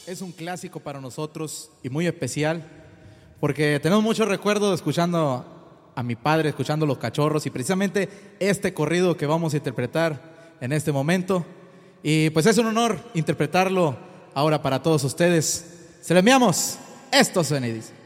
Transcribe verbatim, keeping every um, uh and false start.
es un clásico para nosotros y muy especial porque tenemos muchos recuerdos escuchando a mi padre, escuchando Los Cachorros y precisamente este corrido que vamos a interpretar en este momento. Y pues es un honor interpretarlo ahora para todos ustedes. Se lo enviamos. Esto suena y dice.